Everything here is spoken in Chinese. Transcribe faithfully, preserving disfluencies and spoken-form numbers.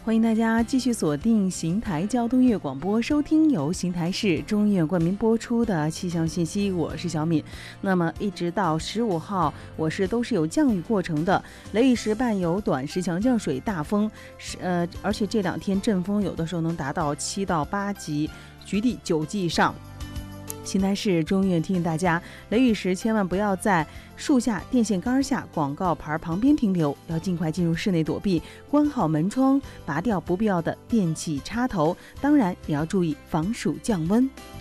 欢迎大家继续锁定邢台交通乐广播，收听由邢台市中医院冠名播出的气象信息。我是小敏。那么一直到十五号，我市都是有降雨过程的，雷雨时伴有短时强降水、大风，呃，而且这两天阵风有的时候能达到七到八级，局地九级以上。邢台市中医院提醒大家，雷雨时千万不要在树下、电线杆下、广告牌旁边停留，要尽快进入室内躲避，关好门窗，拔掉不必要的电器插头，当然也要注意防暑降温。